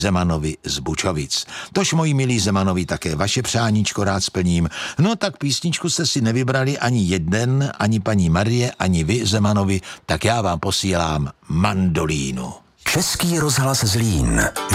Zemanovi z Bučovic. Tož, moji milí Zemanovi, také vaše přáníčko rád splním. No tak písničku jste si nevybrali ani jeden, ani paní Marie, ani vy, Zemanovi, tak já vám posílám mandolínu. Český rozhlas Zlín.